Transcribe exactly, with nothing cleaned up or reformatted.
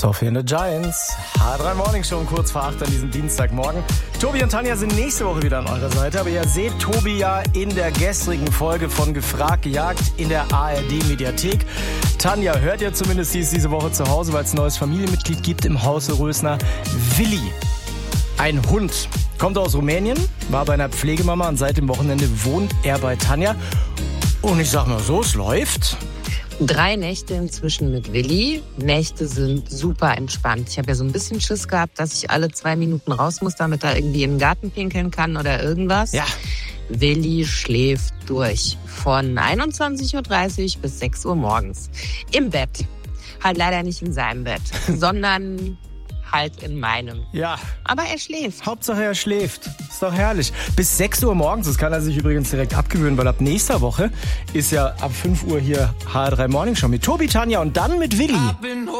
Sophie and the Giants. H drei Morning Show um kurz vor acht an diesem Dienstagmorgen. Tobi und Tanja sind nächste Woche wieder an eurer Seite, aber ihr seht Tobi ja in der gestrigen Folge von Gefragt gejagt in der A R D-Mediathek. Tanja hört ihr zumindest, die ist diese Woche zu Hause, weil es ein neues Familienmitglied gibt im Hause Rösner. Willi, ein Hund, kommt aus Rumänien, war bei einer Pflegemama und seit dem Wochenende wohnt er bei Tanja. Und ich sag mal so, es läuft. Drei Nächte inzwischen mit Willi. Nächte sind super entspannt. Ich habe ja so ein bisschen Schiss gehabt, dass ich alle zwei Minuten raus muss, damit er irgendwie in den Garten pinkeln kann oder irgendwas. Ja. Willi schläft durch. Von einundzwanzig Uhr dreißig bis sechs Uhr morgens. Im Bett. Halt leider nicht in seinem Bett, sondern halt in meinem. Ja. Aber er schläft. Hauptsache er schläft. Ist doch herrlich. Bis sechs Uhr morgens, das kann er sich übrigens direkt abgewöhnen, weil ab nächster Woche ist ja ab fünf Uhr hier H drei Morning Show mit Tobi, Tanja und dann mit Willi.